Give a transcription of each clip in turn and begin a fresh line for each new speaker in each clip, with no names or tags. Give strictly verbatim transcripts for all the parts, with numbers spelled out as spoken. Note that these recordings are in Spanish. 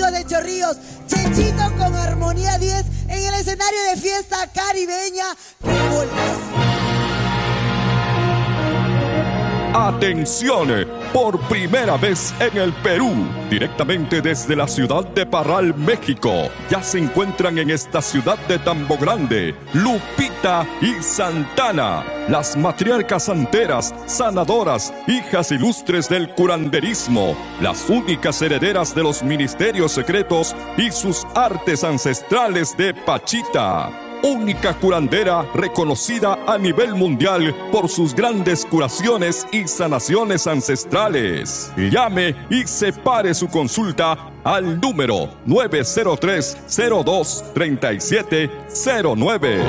amigos de Chorrillos. Chechito con Armonía diez en el escenario de fiesta caribeña. ¡Qué golazo!
Atención, por primera vez en el Perú, directamente desde la ciudad de Parral, México, ya se encuentran en esta ciudad de Tambo Grande, Lupita y Santana, las matriarcas santeras, sanadoras, hijas ilustres del curanderismo, las únicas herederas de los ministerios secretos y sus artes ancestrales de Pachita. Única curandera reconocida a nivel mundial por sus grandes curaciones y sanaciones ancestrales. Llame y separe su consulta al número nueve cero tres, cero dos, tres siete cero nueve.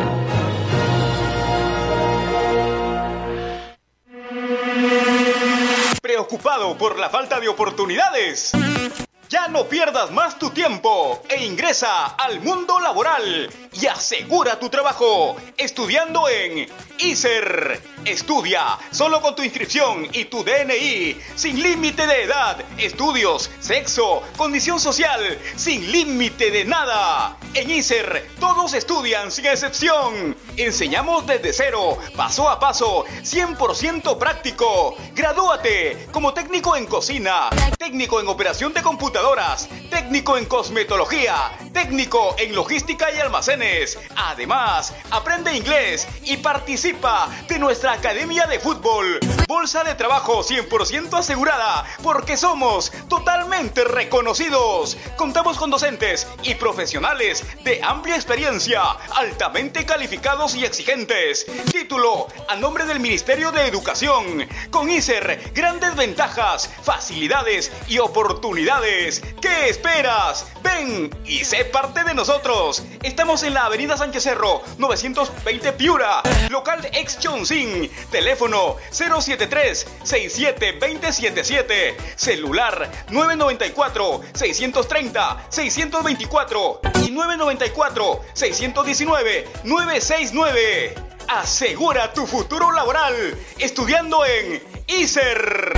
¿Preocupado por la falta de oportunidades? Ya no pierdas más tu tiempo e ingresa al mundo laboral y asegura tu trabajo estudiando en I S E R. Estudia solo con tu inscripción y tu D N I, sin límite de edad, estudios, sexo, condición social, sin límite de nada. En I S E R todos estudian sin excepción. Enseñamos desde cero, paso a paso, cien por ciento práctico. Gradúate como técnico en cocina, técnico en operación de computadoras, técnico en cosmetología, técnico en logística y almacenes. Además, aprende inglés y participa de nuestra Academia de Fútbol. Bolsa de trabajo cien por ciento asegurada, porque somos totalmente reconocidos. Contamos con docentes y profesionales de amplia experiencia, altamente calificados y exigentes. Título a nombre del Ministerio de Educación. Con I S E R, grandes ventajas, facilidades y oportunidades. ¿Qué esperas? Ven y sé parte de nosotros. Estamos en la avenida Sánchez Cerro, novecientos veinte Piura, local ex Chonsin. Teléfono cero siete tres, seis siete dos cero siete siete. Celular nueve nueve cuatro, seis tres cero, seis dos cuatro y nueve nueve cuatro, seis uno nueve, nueve seis nueve. Asegura tu futuro laboral estudiando en I S E R.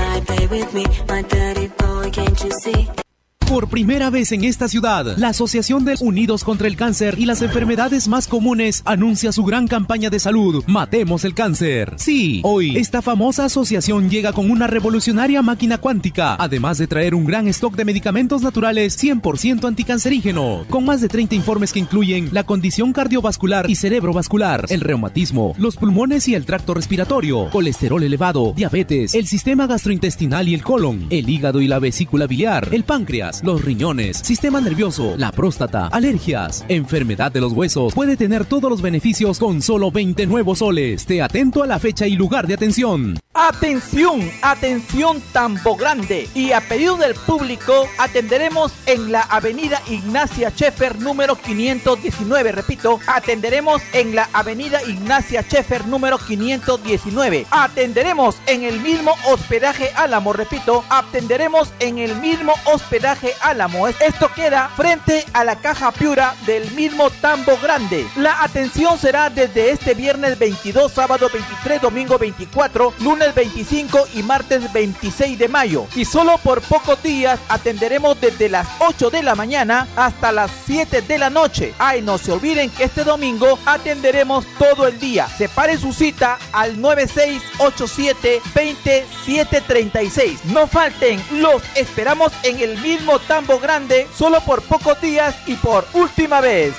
Por primera vez en esta ciudad, la Asociación de Unidos contra el Cáncer y las Enfermedades Más Comunes anuncia su gran campaña de salud, Matemos el Cáncer. Sí, hoy, esta famosa asociación llega con una revolucionaria máquina cuántica, además de traer un gran stock de medicamentos naturales cien por ciento anticancerígeno, con más de treinta informes que incluyen la condición cardiovascular y cerebrovascular, el reumatismo, los pulmones y el tracto respiratorio, colesterol elevado, diabetes, el sistema gastrointestinal y el colon, el hígado y la vesícula biliar, el páncreas, los riñones, sistema nervioso, la próstata, alergias, enfermedad de los huesos. Puede tener todos los beneficios con solo veinte nuevos soles. Esté atento a la fecha y lugar de atención.
Atención, atención Tambo Grande. Y a pedido del público atenderemos en la avenida Ignacia Schaeffer número quinientos diecinueve. Repito, atenderemos en la avenida Ignacia Schaeffer número quinientos diecinueve. Atenderemos en el mismo hospedaje Álamo. Repito, atenderemos en el mismo hospedaje Álamo. Esto queda frente a la caja Piura del mismo Tambo Grande. La atención será desde este viernes veintidós, sábado veintitrés, domingo veinticuatro, lunes veinticinco y martes veintiséis de mayo. Y solo por pocos días atenderemos desde las ocho de la mañana hasta las siete de la noche. Ay, no se olviden que este domingo atenderemos todo el día. Separe su cita al nueve seis ocho siete, dos cero siete tres seis. No falten, los esperamos en el mismo Tambo Grande, solo por pocos días y por última vez.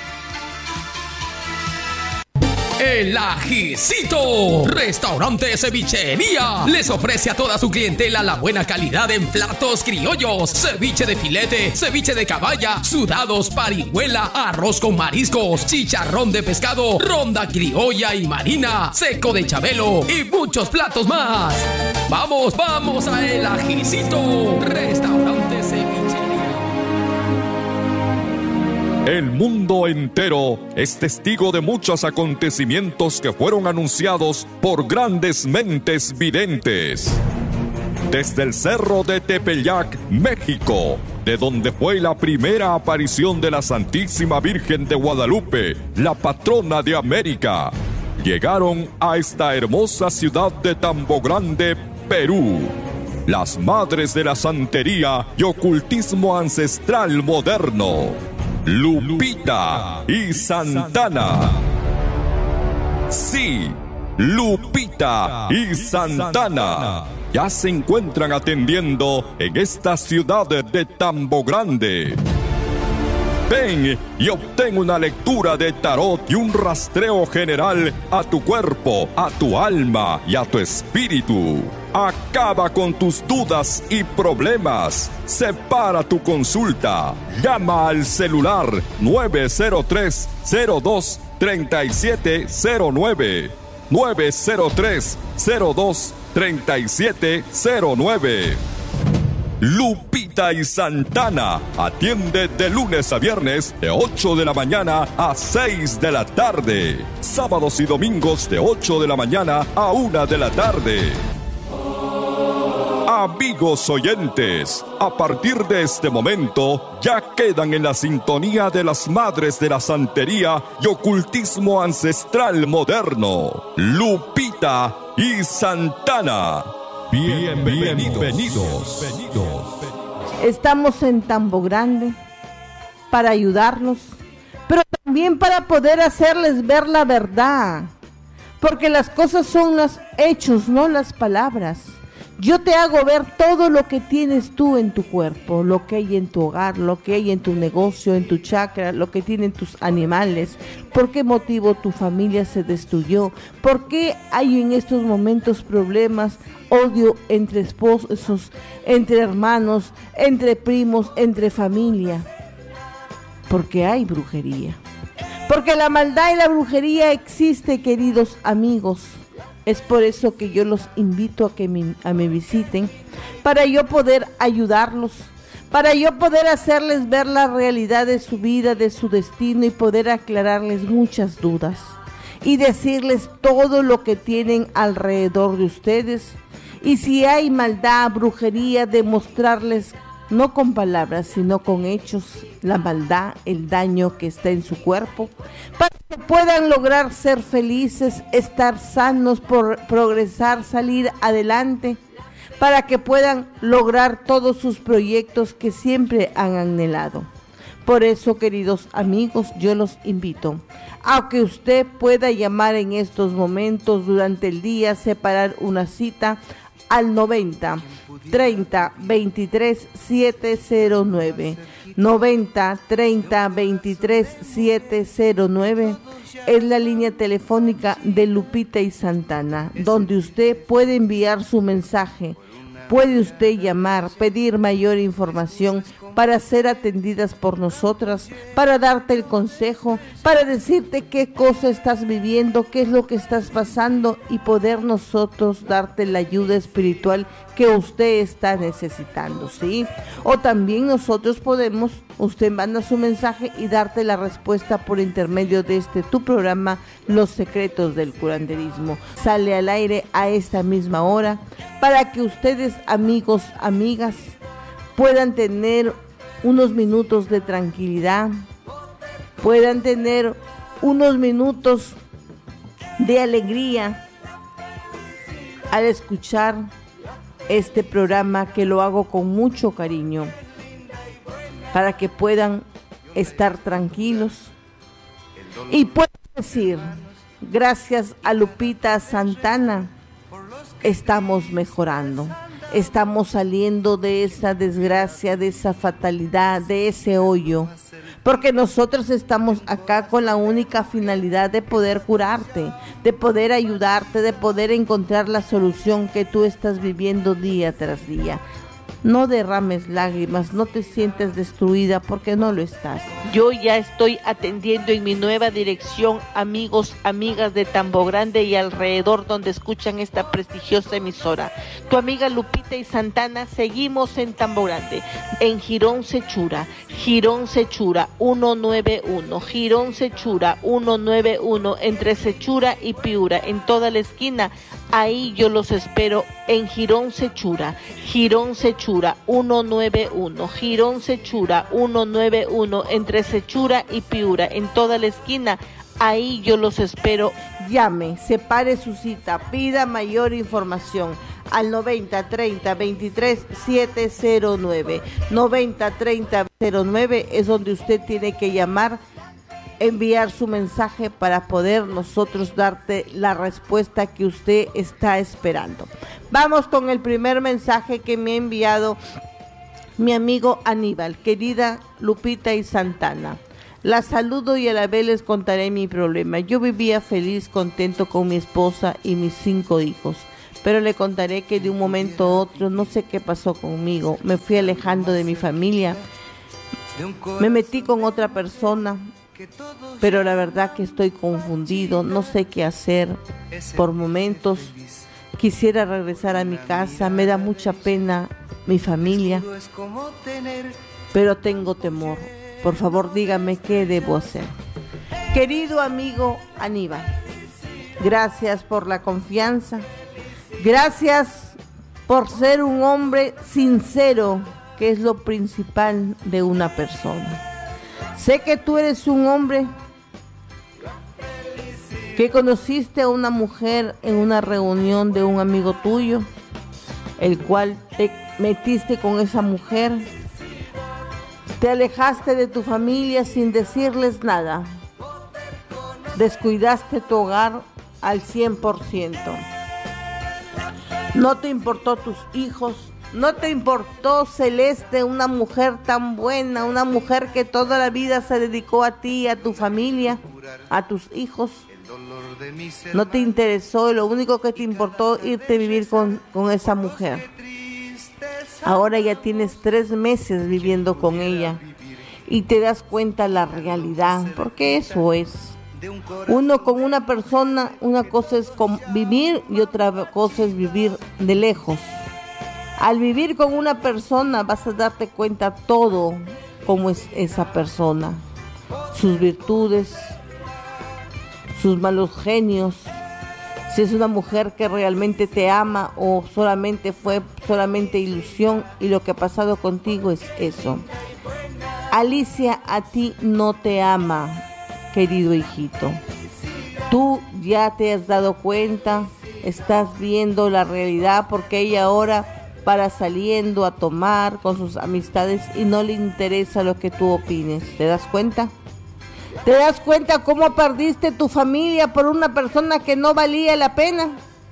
El Ajicito, restaurante cevichería, les ofrece a toda su clientela la buena calidad en platos criollos, ceviche de filete, ceviche de caballa, sudados, parihuela, arroz con mariscos, chicharrón de pescado, ronda criolla y marina, seco de chabelo y muchos platos más. Vamos, vamos a El Ajicito, restaurante cevichería.
El mundo entero es testigo de muchos acontecimientos que fueron anunciados por grandes mentes videntes. Desde el Cerro de Tepeyac, México, de donde fue la primera aparición de la Santísima Virgen de Guadalupe, la patrona de América, llegaron a esta hermosa ciudad de Tambo Grande, Perú. las madres de la santería y ocultismo ancestral moderno, Lupita y Santana. Sí, Lupita y Santana ya se encuentran atendiendo en esta ciudad de Tambo Grande. Ven y obtén una lectura de tarot y un rastreo general a tu cuerpo, a tu alma y a tu espíritu. Acaba con tus dudas y problemas. Separa tu consulta. Llama al celular nueve cero tres, cero dos, tres siete cero nueve. nueve cero tres, cero dos, tres siete cero nueve. Lupita y Santana atiende de lunes a viernes de ocho de la mañana a seis de la tarde. Sábados y domingos de ocho de la mañana a una de la tarde. Amigos oyentes, a partir de este momento ya quedan en la sintonía de las madres de la santería y ocultismo ancestral moderno, Lupita y Santana. Bienvenidos. Bienvenidos.
Estamos en Tambo Grande para ayudarlos, pero también para poder hacerles ver la verdad, porque las cosas son los hechos, no las palabras. Yo te hago ver todo lo que tienes tú en tu cuerpo, lo que hay en tu hogar, lo que hay en tu negocio, en tu chakra, lo que tienen tus animales, por qué motivo tu familia se destruyó, por qué hay en estos momentos problemas, odio entre esposos, entre hermanos, entre primos, entre familia, porque hay brujería, porque la maldad y la brujería existe, queridos amigos. Es por eso que yo los invito a que me, a me visiten, para yo poder ayudarlos, para yo poder hacerles ver la realidad de su vida, de su destino y poder aclararles muchas dudas y decirles todo lo que tienen alrededor de ustedes. Y si hay maldad, brujería, demostrarles no con palabras, sino con hechos, la maldad, el daño que está en su cuerpo, para que puedan lograr ser felices, estar sanos, por progresar, salir adelante, para que puedan lograr todos sus proyectos que siempre han anhelado. Por eso, queridos amigos, yo los invito a que usted pueda llamar en estos momentos durante el día, separar una cita al noventa, treinta, veintitrés, siete cero nueve, noventa, treinta, veintitrés, siete cero nueve, es la línea telefónica de Lupita y Santana, donde usted puede enviar su mensaje, puede usted llamar, pedir mayor información para ser atendidas por nosotras, para darte el consejo, para decirte qué cosa estás viviendo, qué es lo que estás pasando y poder nosotros darte la ayuda espiritual que usted está necesitando, ¿sí? O también nosotros podemos, usted manda su mensaje y darte la respuesta por intermedio de este tu programa, Los Secretos del Curanderismo. Sale al aire a esta misma hora para que ustedes, amigos, amigas, puedan tener unos minutos de tranquilidad, puedan tener unos minutos de alegría al escuchar este programa, que lo hago con mucho cariño, para que puedan estar tranquilos y puedan decir, gracias a Lupita Santana, estamos mejorando. Estamos saliendo de esa desgracia, de esa fatalidad, de ese hoyo, porque nosotros estamos acá con la única finalidad de poder curarte, de poder ayudarte, de poder encontrar la solución que tú estás viviendo día tras día. No derrames lágrimas, no te sientes destruida, porque no lo estás. Yo ya estoy atendiendo en mi nueva dirección, amigos, amigas de Tambo Grande y alrededor donde escuchan esta prestigiosa emisora. Tu amiga Lupita y Santana, seguimos en Tambo Grande, en Girón Sechura, Girón Sechura ciento noventa y uno, Girón Sechura ciento noventa y uno, entre Sechura y Piura, en toda la esquina. Ahí yo los espero en Girón Sechura, Girón Sechura ciento noventa y uno, Girón Sechura ciento noventa y uno, entre Sechura y Piura, en toda la esquina. Ahí yo los espero. Llame, separe su cita, pida mayor información. al noventa treinta veintitrés siete cero nueve. noventa treinta cero nueve es donde usted tiene que llamar, enviar su mensaje para poder nosotros darte la respuesta que usted está esperando. Vamos con el primer mensaje que me ha enviado mi amigo Aníbal. Querida Lupita y Santana, la saludo y a la vez les contaré mi problema. Yo vivía feliz, contento con mi esposa y mis cinco hijos, pero le contaré que de un momento a otro, no sé qué pasó conmigo, me fui alejando de mi familia, me metí con otra persona, pero la verdad que estoy confundido, no sé qué hacer. Por momentos quisiera regresar a mi casa, me da mucha pena mi familia, pero tengo temor. Por favor, dígame qué debo hacer. Querido amigo Aníbal, gracias por la confianza, gracias por ser un hombre sincero, que es lo principal de una persona. Sé que tú eres un hombre que conociste a una mujer en una reunión de un amigo tuyo, el cual te metiste con esa mujer, te alejaste de tu familia sin decirles nada, descuidaste tu hogar al cien por ciento, no te importó tus hijos, no te importó Celeste, una mujer tan buena, una mujer que toda la vida se dedicó a ti, a tu familia, a tus hijos. No te interesó, lo único que te importó irte a vivir con, con esa mujer. Ahora ya tienes tres meses viviendo con ella y te das cuenta la realidad, porque eso es. Uno con una persona, una cosa es vivir y otra cosa es vivir de lejos. Al vivir con una persona vas a darte cuenta todo cómo es esa persona, sus virtudes, sus malos genios, si es una mujer que realmente te ama o solamente fue solamente ilusión y lo que ha pasado contigo es eso. Alicia a ti no te ama, querido hijito. Tú ya te has dado cuenta, estás viendo la realidad, porque ella ahora para saliendo a tomar con sus amistades y no le interesa lo que tú opines. ¿Te das cuenta? ¿Te das cuenta cómo perdiste tu familia por una persona que no valía la pena?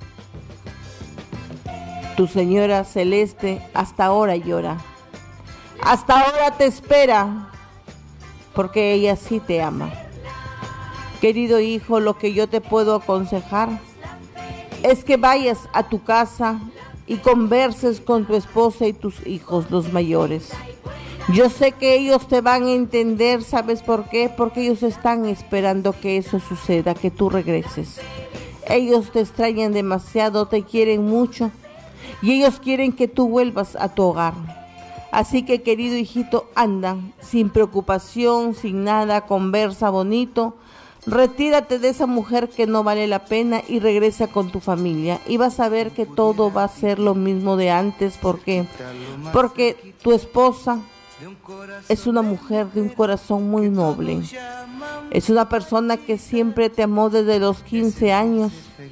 Tu señora Celeste hasta ahora llora. Hasta ahora te espera, porque ella sí te ama. Querido hijo, lo que yo te puedo aconsejar es que vayas a tu casa y converses con tu esposa y tus hijos, los mayores. Yo sé que ellos te van a entender, ¿sabes por qué? Porque ellos están esperando que eso suceda, que tú regreses. Ellos te extrañan demasiado, te quieren mucho y ellos quieren que tú vuelvas a tu hogar. Así que, querido hijito, anda, sin preocupación, sin nada, conversa bonito. Retírate de esa mujer que no vale la pena y regresa con tu familia. Y vas a ver que todo va a ser lo mismo de antes. ¿Por qué? Porque tu esposa es una mujer de un corazón muy noble. Es una persona que siempre te amó desde los quince años.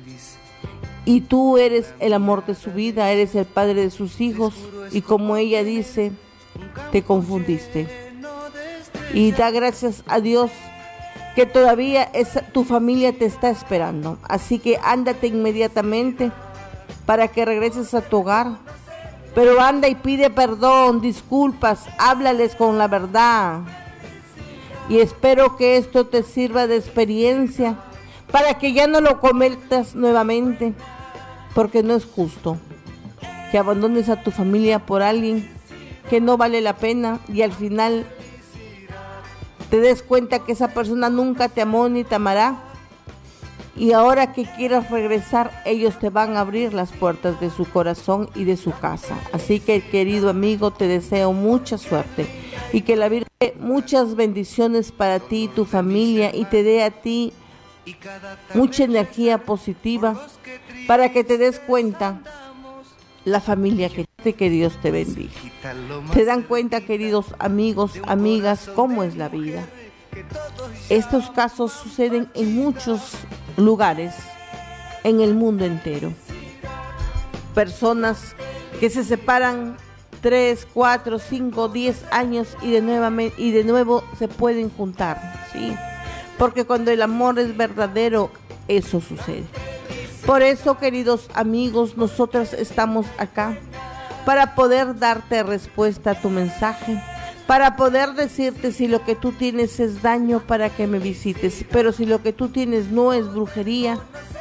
Y tú eres el amor de su vida, eres el padre de sus hijos. Y como ella dice, te confundiste. Y da gracias a Dios que todavía esa, tu familia te está esperando. Así que ándate inmediatamente para que regreses a tu hogar. Pero anda y pide perdón, disculpas, háblales con la verdad. Y espero que esto te sirva de experiencia para que ya no lo cometas nuevamente, porque no es justo que abandones a tu familia por alguien que no vale la pena y al final te des cuenta que esa persona nunca te amó ni te amará, y ahora que quieras regresar, ellos te van a abrir las puertas de su corazón y de su casa. Así que, querido amigo, te deseo mucha suerte y que la Virgen dé muchas bendiciones para ti y tu familia y te dé a ti mucha energía positiva para que te des cuenta la familia que te, que Dios te bendiga. ¿Te dan cuenta, queridos amigos, amigas, cómo es la vida? Estos casos suceden en muchos lugares en el mundo entero. personas que se separan tres, cuatro, cinco, diez años y de, nuevamente, y de nuevo se pueden juntar, ¿sí? Porque cuando el amor es verdadero, eso sucede. Por eso, queridos amigos, nosotros estamos acá para poder darte respuesta a tu mensaje, para poder decirte si lo que tú tienes es daño para que me visites, pero si lo que tú tienes no es brujería,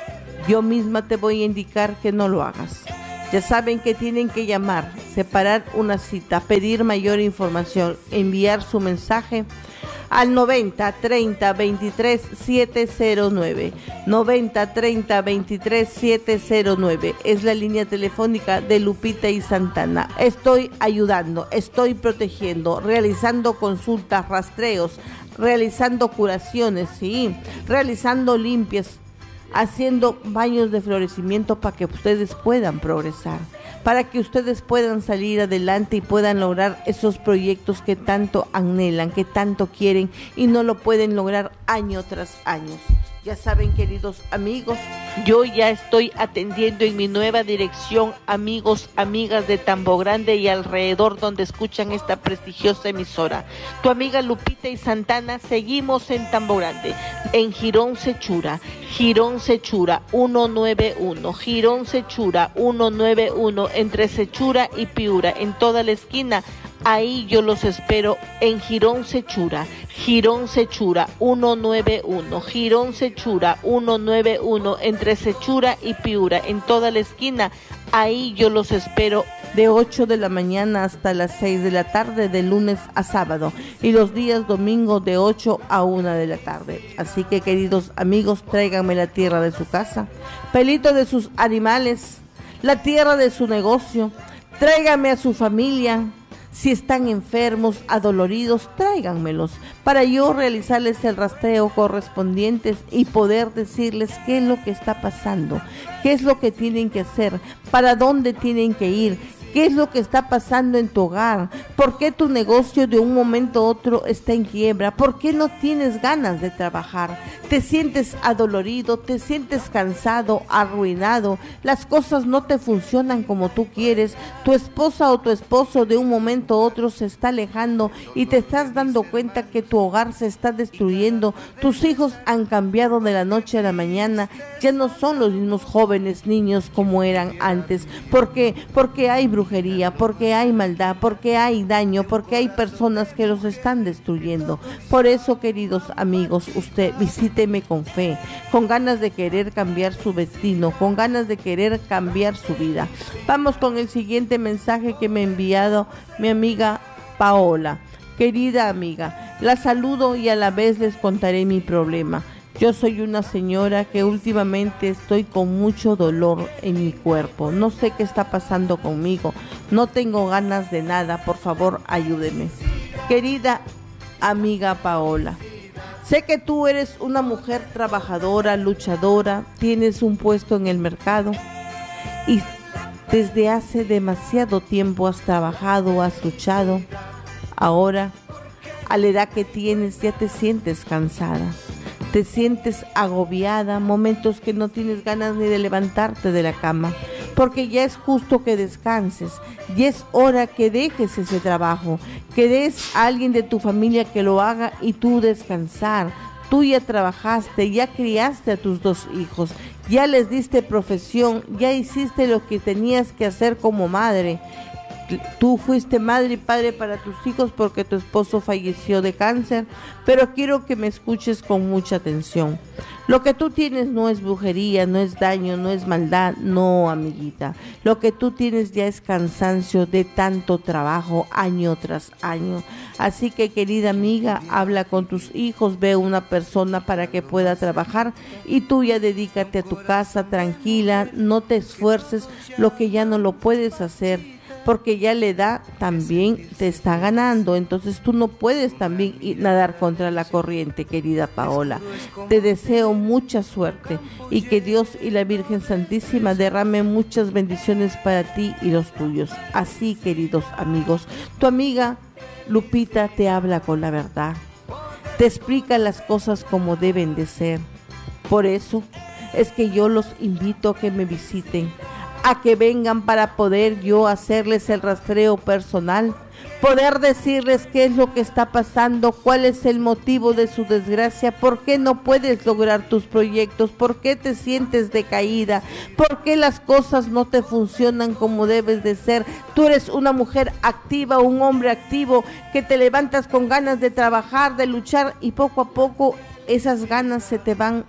yo misma te voy a indicar que no lo hagas. Ya saben que tienen que llamar, separar una cita, pedir mayor información, enviar su mensaje al noventa treinta veintitrés setecientos nueve. noventa treinta veintitrés setecientos nueve es la línea telefónica de Lupita y Santana. Estoy ayudando, estoy protegiendo, realizando consultas, rastreos, realizando curaciones, sí, realizando limpias, haciendo baños de florecimiento para que ustedes puedan progresar, para que ustedes puedan salir adelante y puedan lograr esos proyectos que tanto anhelan, que tanto quieren y no lo pueden lograr año tras año. Ya saben, queridos amigos, yo ya estoy atendiendo en mi nueva dirección, amigos, amigas de Tambo Grande y alrededor donde escuchan esta prestigiosa emisora. Tu amiga Lupita y Santana, seguimos en Tambo Grande, en Girón Sechura, Girón Sechura ciento noventa y uno, Girón Sechura ciento noventa y uno, entre Sechura y Piura, en toda la esquina. Ahí yo los espero en Girón Sechura, Girón Sechura ciento noventa y uno, Girón Sechura ciento noventa y uno, entre Sechura y Piura, en toda la esquina. Ahí yo los espero de ocho de la mañana hasta las seis de la tarde, de lunes a sábado, y los días domingos de ocho a una de la tarde. Así que, queridos amigos, tráiganme la tierra de su casa, pelito de sus animales, la tierra de su negocio, tráiganme a su familia. Si están enfermos, adoloridos, tráiganmelos para yo realizarles el rastreo correspondiente y poder decirles qué es lo que está pasando, qué es lo que tienen que hacer, para dónde tienen que ir, qué es lo que está pasando en tu hogar, por qué tu negocio de un momento a otro está en quiebra, por qué no tienes ganas de trabajar, te sientes adolorido, te sientes cansado, arruinado, las cosas no te funcionan como tú quieres, tu esposa o tu esposo de un momento a otro se está alejando y te estás dando cuenta que tu hogar se está destruyendo, tus hijos han cambiado de la noche a la mañana, ya no son los mismos jóvenes niños como eran antes. ¿Por qué? Porque hay brujería, porque hay maldad, porque hay daño, porque hay personas que los están destruyendo. Por eso, queridos amigos, usted visíteme con fe, con ganas de querer cambiar su destino, con ganas de querer cambiar su vida. Vamos con el siguiente mensaje que me ha enviado mi amiga Paola. Querida amiga, la saludo y a la vez les contaré mi problema. Yo soy una señora que últimamente estoy con mucho dolor en mi cuerpo. No sé qué está pasando conmigo. No tengo ganas de nada. Por favor, ayúdeme. Querida amiga Paola, sé que tú eres una mujer trabajadora, luchadora, tienes un puesto en el mercado y desde hace demasiado tiempo has trabajado, has luchado. Ahora, a la edad que tienes, ya te sientes cansada. Te sientes agobiada, momentos que no tienes ganas ni de levantarte de la cama, porque ya es justo que descanses, ya es hora que dejes ese trabajo, que des a alguien de tu familia que lo haga y tú descansar. Tú ya trabajaste, ya criaste a tus dos hijos, ya les diste profesión, ya hiciste lo que tenías que hacer como madre. Tú fuiste madre y padre para tus hijos porque tu esposo falleció de cáncer, pero quiero que me escuches con mucha atención. Lo que tú tienes no es brujería, no es daño, no es maldad, no, amiguita. Lo que tú tienes ya es cansancio de tanto trabajo año tras año. Así que, querida amiga, habla con tus hijos, ve una persona para que pueda trabajar y tú ya dedícate a tu casa tranquila, no te esfuerces lo que ya no lo puedes hacer, porque ya la edad también te está ganando, entonces tú no puedes también ir nadar contra la corriente, querida Paola. Te deseo mucha suerte y que Dios y la Virgen Santísima derramen muchas bendiciones para ti y los tuyos. Así, queridos amigos, tu amiga Lupita te habla con la verdad, te explica las cosas como deben de ser. Por eso es que yo los invito a que me visiten a que vengan para poder yo hacerles el rastreo personal, poder decirles qué es lo que está pasando, cuál es el motivo de su desgracia, por qué no puedes lograr tus proyectos, por qué te sientes decaída, por qué las cosas no te funcionan como debes de ser. Tú eres una mujer activa, un hombre activo, que te levantas con ganas de trabajar, de luchar, y poco a poco esas ganas se te van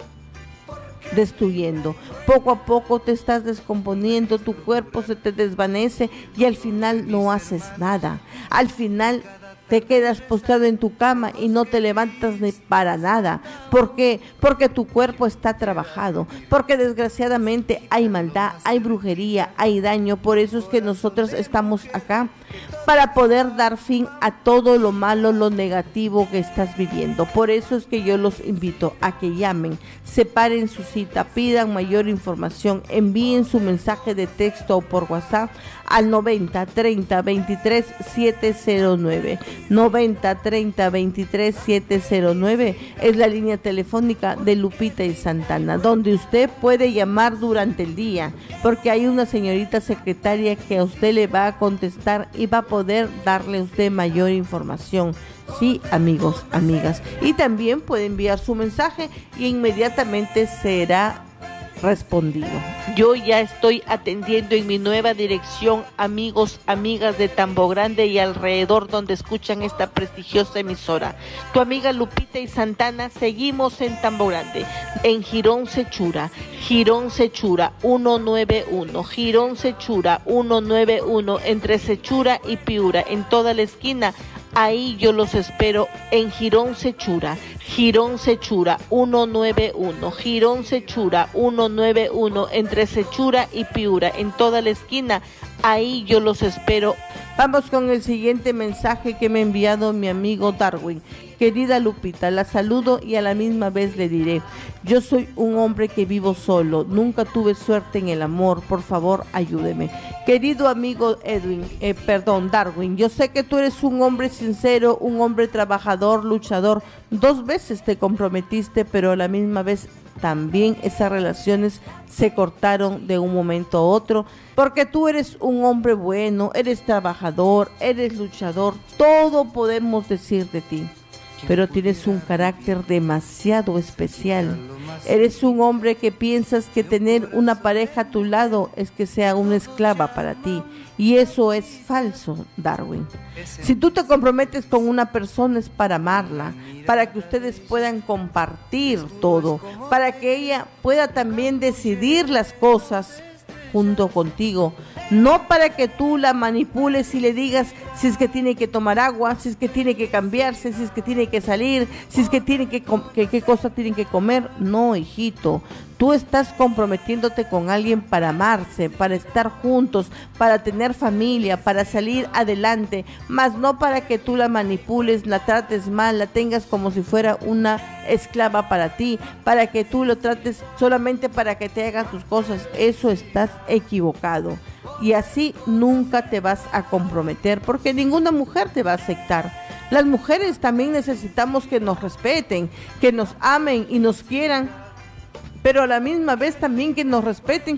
destruyendo. Poco a poco te estás descomponiendo, tu cuerpo se te desvanece y al final no haces nada. Al final te quedas postrado en tu cama y no te levantas ni para nada. ¿Por qué? Porque tu cuerpo está trabajado, porque desgraciadamente hay maldad, hay brujería, hay daño. Por eso es que nosotros estamos acá, para poder dar fin a todo lo malo, lo negativo que estás viviendo. Por eso es que yo los invito a que llamen, separen su cita, pidan mayor información, envíen su mensaje de texto o por WhatsApp al noventa treinta veintitrés siete cero nueve. noventa treinta veintitrés siete cero nueve es la línea telefónica de Lupita y Santana, donde usted puede llamar durante el día, porque hay una señorita secretaria que a usted le va a contestar y va a poder darle a usted mayor información. Sí, amigos, amigas. Y también puede enviar su mensaje y inmediatamente será respondido. Yo ya estoy atendiendo en mi nueva dirección, amigos, amigas de Tambo Grande y alrededor donde escuchan esta prestigiosa emisora. Tu amiga Lupita y Santana, seguimos en Tambo Grande, en Girón Sechura, Girón Sechura ciento noventa y uno, Girón Sechura ciento noventa y uno, entre Sechura y Piura, en toda la esquina. Ahí yo los espero en Girón Sechura, Girón Sechura ciento noventa y uno, Girón Sechura ciento noventa y uno, entre Sechura y Piura, en toda la esquina. Ahí yo los espero. Vamos con el siguiente mensaje que me ha enviado mi amigo Darwin. Querida Lupita, la saludo y a la misma vez le diré, yo soy un hombre que vivo solo, nunca tuve suerte en el amor, por favor ayúdeme. Querido amigo Edwin, eh, perdón Darwin, yo sé que tú eres un hombre sincero, un hombre trabajador, luchador, dos veces te comprometiste, pero a la misma vez también esas relaciones se cortaron de un momento a otro, porque tú eres un hombre bueno, eres trabajador, eres luchador, todo podemos decir de ti. Pero tienes un carácter demasiado especial. Eres un hombre que piensas que tener una pareja a tu lado es que sea una esclava para ti. Y eso es falso, Darwin. Si tú te comprometes con una persona es para amarla, para que ustedes puedan compartir todo, para que ella pueda también decidir las cosas junto contigo, no para que tú la manipules y le digas si es que tiene que tomar agua, si es que tiene que cambiarse, si es que tiene que salir, si es que tiene que, que qué cosa tienen que comer. No, hijito, tú estás comprometiéndote con alguien para amarse, para estar juntos, para tener familia, para salir adelante, más no para que tú la manipules, la trates mal, la tengas como si fuera una esclava para ti, para que tú lo trates solamente para que te haga tus cosas. Eso estás equivocado. Y así nunca te vas a comprometer, porque ninguna mujer te va a aceptar. Las mujeres también necesitamos que nos respeten, que nos amen y nos quieran, pero a la misma vez también que nos respeten.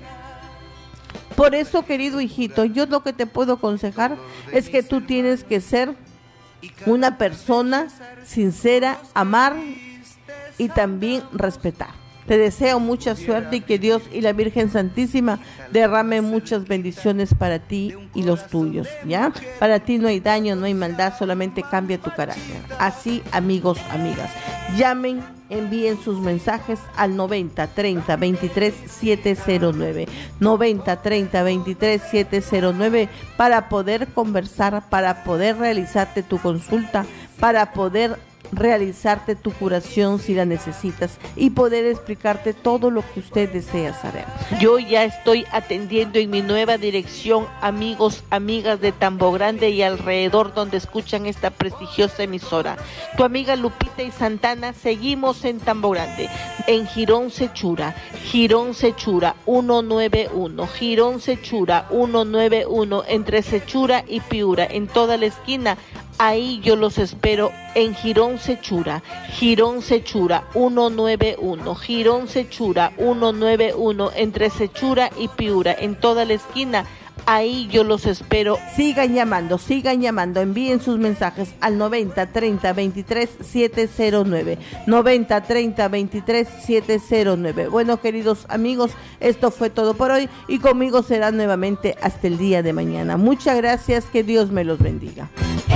Por eso, querido hijito, yo lo que te puedo aconsejar es que tú tienes que ser una persona sincera, amar y también respetar. Te deseo mucha suerte y que Dios y la Virgen Santísima derramen muchas bendiciones para ti y los tuyos, ¿ya? Para ti no hay daño, no hay maldad, solamente cambia tu carácter. Así, amigos, amigas, llamen, envíen sus mensajes al noventa treinta veintitrés siete cero nueve, noventa treinta veintitrés siete cero nueve para poder conversar, para poder realizarte tu consulta, para poder realizarte tu curación si la necesitas y poder explicarte todo lo que usted desea saber. Yo ya estoy atendiendo en mi nueva dirección, amigos, amigas de Tambo Grande y alrededor donde escuchan esta prestigiosa emisora. Tu amiga Lupita y Santana, seguimos en Tambo Grande, en Girón Sechura, Girón Sechura ciento noventa y uno, Girón Sechura ciento noventa y uno, entre Sechura y Piura, en toda la esquina. Ahí yo los espero en Girón Sechura, Girón Sechura ciento noventa y uno, Girón Sechura ciento noventa y uno, entre Sechura y Piura, en toda la esquina. Ahí yo los espero. Sigan llamando, sigan llamando, envíen sus mensajes al noventa treinta veintitrés setecientos nueve, noventa treinta veintitrés setecientos nueve. Bueno, queridos amigos, esto fue todo por hoy y conmigo será nuevamente hasta el día de mañana. Muchas gracias, que Dios me los bendiga.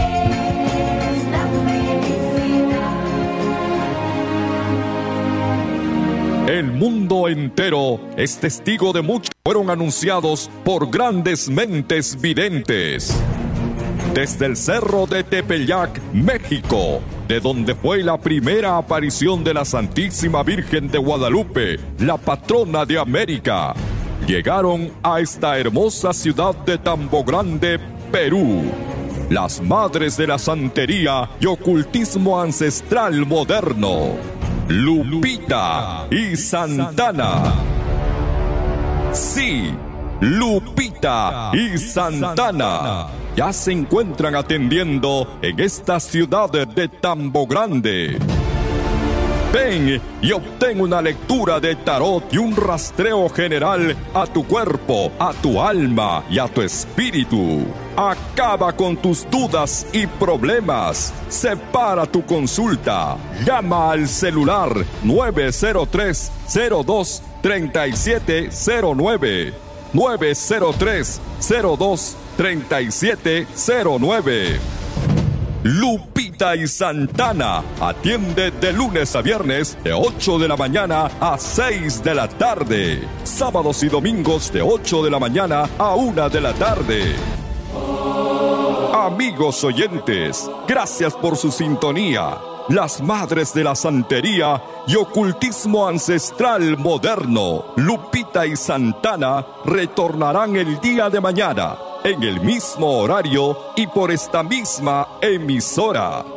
El mundo entero es testigo de muchos que fueron anunciados por grandes mentes videntes. Desde el cerro de Tepeyac, México, de donde fue la primera aparición de la Santísima Virgen de Guadalupe, la patrona de América, llegaron a esta hermosa ciudad de Tambo Grande, Perú, las madres de la santería y ocultismo ancestral moderno, Lupita y Santana. Sí, Lupita y Santana ya se encuentran atendiendo en esta ciudad de Tambo Grande. Ven y obtén una lectura de tarot y un rastreo general a tu cuerpo, a tu alma y a tu espíritu. Acaba con tus dudas y problemas. Separa tu consulta. Llama al celular nueve cero tres, cero dos, tres siete cero nueve. nueve cero tres, cero dos, tres siete cero nueve. Lupita y Santana atiende de lunes a viernes de ocho de la mañana a seis de la tarde. Sábados y domingos de ocho de la mañana a una de la tarde. Amigos oyentes, gracias por su sintonía. Las madres de la santería y ocultismo ancestral moderno, Lupita y Santana, retornarán el día de mañana, en el mismo horario y por esta misma emisora.